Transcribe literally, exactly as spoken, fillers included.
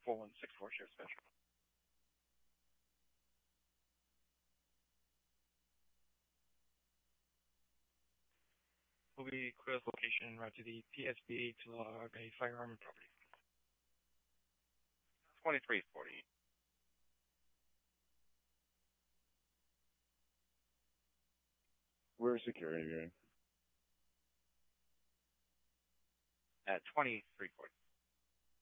four one six four, share special. Will be clear location right to the P S B to log a firearm property. twenty-three forty. Where's security, dude? At twenty-three forty.